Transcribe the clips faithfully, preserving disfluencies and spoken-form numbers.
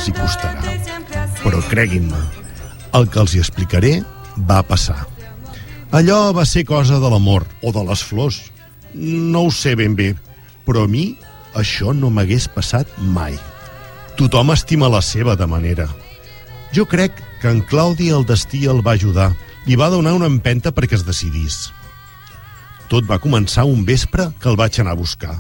els hi costarà. Però creguin-me, el que els hi explicaré va passar. Allò va ser cosa de l'amor o de les flors. No ho sé ben bé, però a mi això no m'hagués passat mai. Tothom estima la seva de manera. Jo crec que en Claudi el destí el va ajudar, li va donar una empenta perquè es decidís. Tot va començar un vespre que el vaig anar a buscar.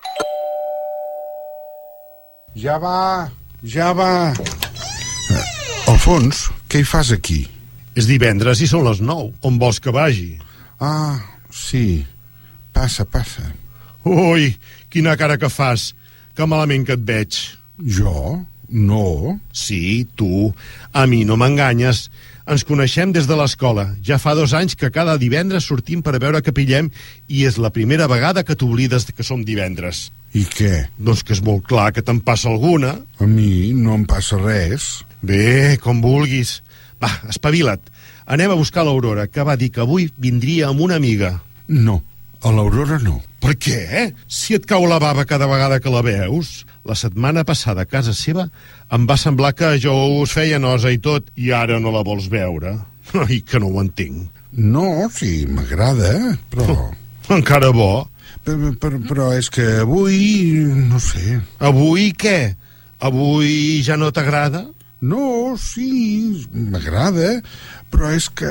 Ja va, ja va. Uh, Alfons, què hi fas aquí? És divendres i són les nou. On vols que vagi? Ah, sí. Passa, passa. Ui, quina cara que fas. Que malament que et veig. Jo? No. Sí, tu. A mi no m'enganyes. Ens coneixem des de l'escola. Ja fa dos anys que cada divendres sortim per veure què pillem i és la primera vegada que t'oblides que som divendres. I què? Doncs que és molt clar que te'n passa alguna. A mi no em passa res. Bé, com vulguis. Va, espavila't. Anem a buscar l'Aurora, que va dir que avui vindria amb una amiga. No, a l'Aurora no. Per què? Si et cau la bava cada vegada que la veus. La setmana passada a casa seva em va semblar que jo us feia nosa i tot, i ara no la vols veure. Ai, que no ho entenc. No, sí, m'agrada, però... Encara bo. Però, però, però és que avui... no sé... Avui què? Avui ja no t'agrada? No, sí, m'agrada, però és que...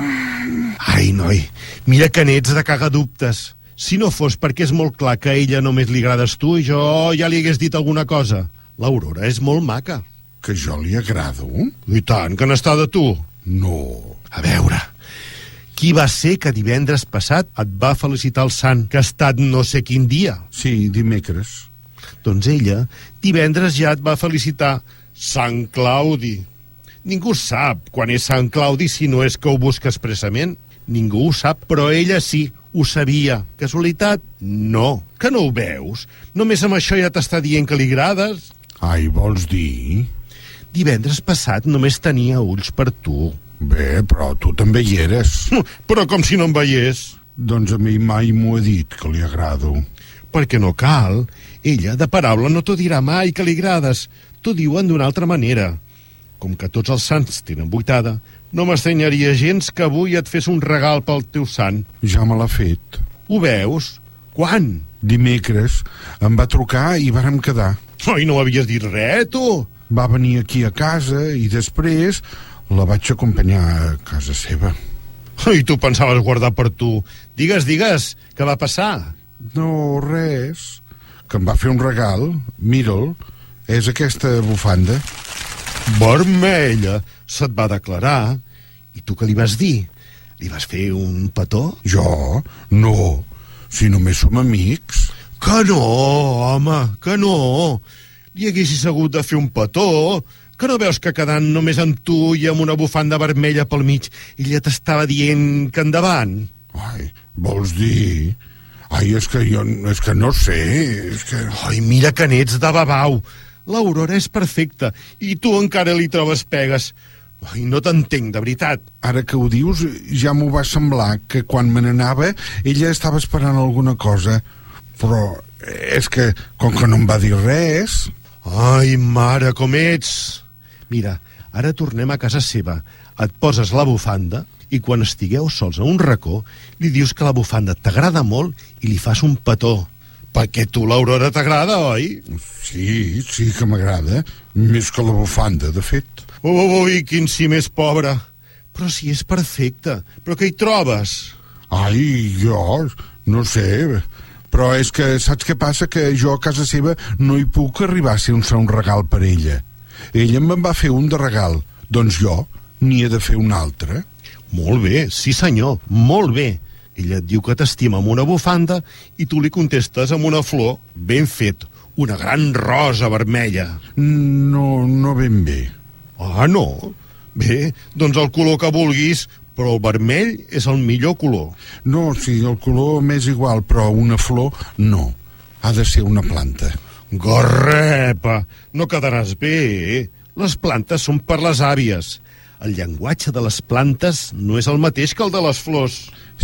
Ai, noi, mira que n'ets de cagar dubtes. Si no fos perquè és molt clar que a ella només li agrades tu i jo ja li hagués dit alguna cosa. L'Aurora és molt maca. Que jo li agrado? I tant, que n'està de tu. No. A veure, qui va ser que divendres passat et va felicitar el sant, que ha estat no sé quin dia? Sí, dimecres. Doncs ella divendres ja et va felicitar Sant Claudi. Ningú sap quan és Sant Claudi si no és que ho busca expressament. Ningú ho sap, però ella sí, ho sabia. Casualitat? No. Que no ho veus? Només amb això ja t'està dient que li agrades. Ai, vols dir? Divendres passat només tenia ulls per tu. Bé, però tu també hi eres. Però com si no em veiés. Doncs a mi mai m'ho ha dit, que li agrado. Perquè no cal. Ella, de paraula, no t'ho dirà mai que li agrades. T'ho diuen d'una altra manera. Com que tots els sants tenen vuitada, no m'estranyaria gens que avui et fes un regal pel teu sant. Ja me l'ha fet. Ho veus? Quan? Dimecres. Em va trucar i vàrem quedar. Ai, no m'havies dit res, tu? Va venir aquí a casa i després la vaig acompanyar a casa seva. I tu pensaves guardar per tu. Digues, digues, què va passar? No, res. Que em va fer un regal. Mira'l. És aquesta bufanda. Vermella. Se't va declarar. I tu què li vas dir? Li vas fer un petó? Jo? No. Si només som amics. Que no, home, que no. Li haguessis hagut de fer un petó. Que no veus que quedant només amb tu i amb una bufanda vermella pel mig ella t'estava dient que endavant? Ai, vols dir... Ai, és que jo... és que no sé... És que... Ai, mira que n'ets de babau. L'Aurora és perfecta i tu encara li trobes pegues. Ai, no t'entenc, de veritat. Ara que ho dius, ja m'ho va semblar que quan me n'anava ella estava esperant alguna cosa. Però és que, com que no em va dir res... Ai, mare, com ets! Mira, ara tornem a casa seva. Et poses la bufanda i quan estigueu sols a un racó li dius que la bufanda t'agrada molt i li fas un petó. Perquè tu l'Aurora t'agrada, oi? Sí, sí que m'agrada. Més que la bufanda, de fet. Ui, quin sí més pobre. Però si és perfecte. Però què hi trobes? Ai, jo... no sé... Però és que saps què passa? Que jo a casa seva no hi puc arribar sense un regal per ella. Ella me'n va fer un de regal. Doncs jo n'hi he de fer un altre. Molt bé, sí senyor, molt bé. Ella et diu que t'estima amb una bufanda i tu li contestes amb una flor. Ben fet, una gran rosa vermella. No, no ben bé. Ah, no? Bé, doncs el color que vulguis, però el vermell és el millor color. No, sí, el color m'és igual, però una flor no. Ha de ser una planta. Garrepa, no quedaràs bé. Les plantes són per les àvies. El llenguatge de les plantes no és el mateix que el de les flors.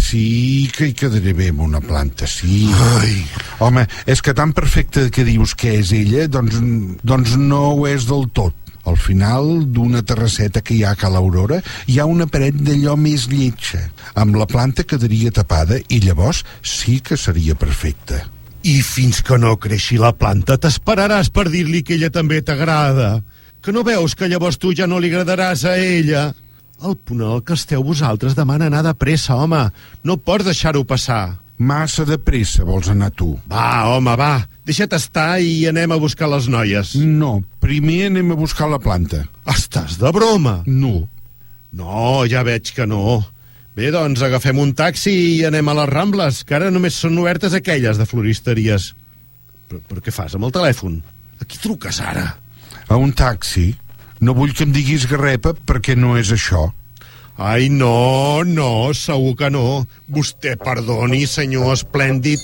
Sí que hi quedaré bé amb una planta, sí. Ai. Home, és que tan perfecte que dius que és ella, doncs, doncs no ho és del tot. Al final d'una terrasseta que hi ha a Ca l'Aurora hi ha una paret d'allò més lletja. Amb la planta quedaria tapada i llavors sí que seria perfecta. I fins que no creixi la planta t'esperaràs per dir-li que ella també t'agrada. Que no veus que llavors tu ja no li agradaràs a ella? El punt al que esteu vosaltres demana anar de pressa, home. No pots deixar-ho passar. Massa de pressa vols anar tu. Va, home, va. Deixa't estar i anem a buscar les noies. No, primer anem a buscar la planta. Estàs de broma? No. No, ja veig que no. Bé, doncs agafem un taxi i anem a les Rambles, que ara només són obertes aquelles de floristeries. Però, però què fas amb el telèfon? A qui truques ara? A un taxi? No vull que em diguis garrepa perquè no és això. Ai, no, no, segur que no. Vostè perdoni, senyor esplèndid.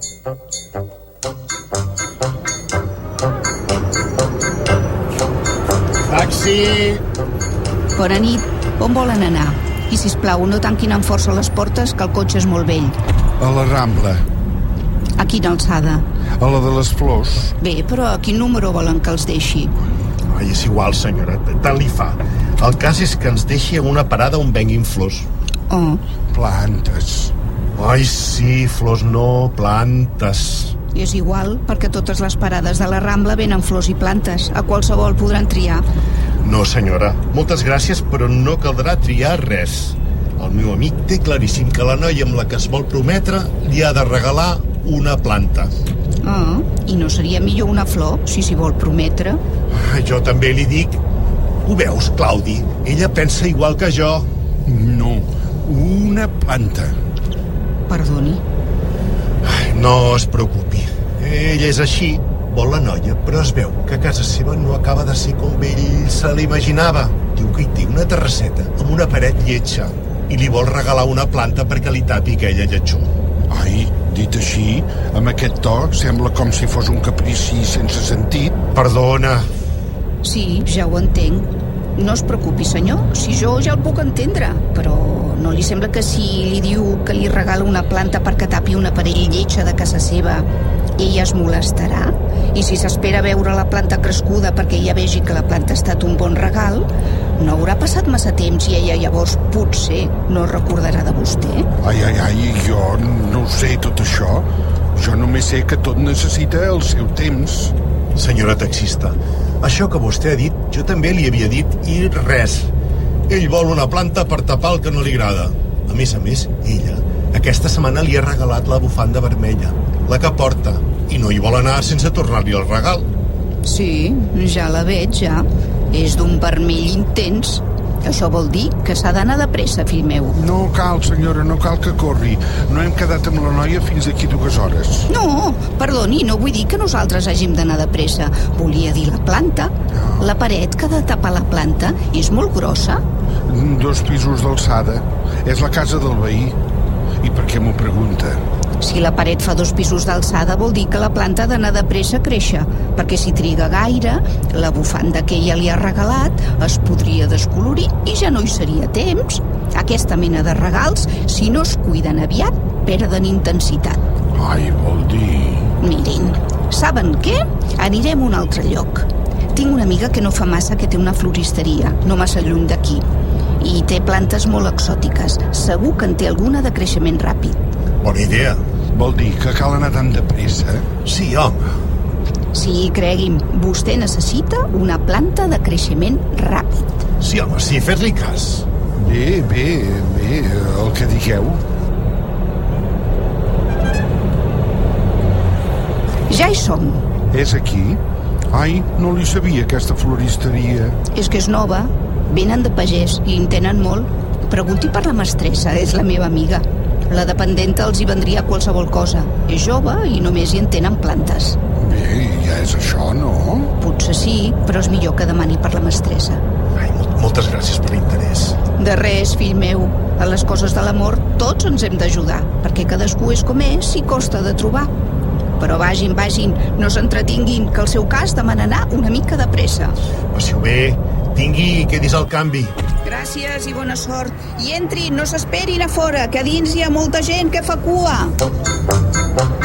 Taxi! Bona nit. On volen anar? I, sisplau, no tanquin amb força les portes, que el cotxe és molt vell. A la Rambla. A quina alçada? A la de les flors. Bé, però a quin número volen que els deixi? Ai, és igual, senyora, tant li fa. El cas és que ens deixi en una parada on venguin flors. Oh. Plantes. Ai, sí, flors no, plantes. És igual, perquè totes les parades de la Rambla venen flors i plantes. A qualsevol podran triar. No, senyora, moltes gràcies, però no caldrà triar res. El meu amic té claríssim que la noia amb la que es vol prometre li ha de regalar una planta. Ah, i no seria millor una flor, si s'hi vol prometre? Jo també li dic. Ho veus, Claudi? Ella pensa igual que jo. No, una planta. Perdoni. No es preocupi. Ella és així, vol la noia, però es veu que a casa seva no acaba de ser com ell se l'imaginava. Diu que hi té una terrasseta amb una paret lletja i li vol regalar una planta perquè li tapi aquella lletjor. Ai, dit així, amb aquest to, sembla com si fos un caprici sense sentit. Perdona. Sí, ja ho entenc. No es preocupi, senyor, si jo ja el puc entendre. Però no li sembla que si li diu que li regala una planta perquè tapi una parella lletja de casa seva, ella es molestarà? I si s'espera veure la planta crescuda perquè ella vegi que la planta ha estat un bon regal, no haurà passat massa temps i ella llavors potser no recordarà de vostè? Ai, ai, ai, jo no ho sé tot això. Jo només sé que tot necessita el seu temps. Senyora taxista, això que vostè ha dit, jo també li havia dit i res. Ell vol una planta per tapar el que no li agrada. A més a més, ella aquesta setmana li ha regalat la bufanda vermella, la que porta, i no hi vol anar sense tornar-li el regal. Sí, ja la veig, ja. És d'un vermell intens. Això vol dir que s'ha d'anar de pressa, fill meu. No cal, senyora, no cal que corri. No hem quedat amb la noia fins d'aquí dues hores. No, perdoni, no vull dir que nosaltres hàgim d'anar de pressa. Volia dir la planta. La paret que ha de tapar la planta és molt grossa. Dos pisos d'alçada. És la casa del veí. I per què m'ho pregunta? Si la paret fa dos pisos d'alçada vol dir que la planta ha d'anar de pressa a créixer, perquè si triga gaire, la bufanda que ella li ha regalat es podria descolorir i ja no hi seria temps. Aquesta mena de regals, si no es cuiden aviat, perden intensitat. Ai, vol dir... Mirin, saben què? Anirem a un altre lloc. Tinc una amiga que no fa massa que té una floristeria, no massa lluny d'aquí, i té plantes molt exòtiques. Segur que en té alguna de creixement ràpid. Bona idea. Vol dir que cal anar tan de pressa? Sí, home. Sí, cregui'm, vostè necessita una planta de creixement ràpid. Sí, home, sí, fes-li cas. Bé, bé, bé, el que digueu. Ja hi som. És aquí? Ai, no li sabia, aquesta floristeria. És que és nova. Venen de pagès i en tenen molt. Pregunti per la mestressa, és la meva amiga. La dependenta els hi vendria qualsevol cosa. És jove i només hi entenen plantes. Bé, ja és això, no? Potser sí, però és millor que demani per la mestressa. Ai, moltes gràcies per l'interès. De res, fill meu. A les coses de l'amor tots ens hem d'ajudar, perquè cadascú és com és i costa de trobar. Però vagin, vagin, no s'entretinguin, que el seu cas demana anar una mica de pressa. Passi-ho bé, tingui i quedis al canvi. Gràcies i bona sort. I entrin, no s'esperin a fora, que a dins hi ha molta gent que fa cua.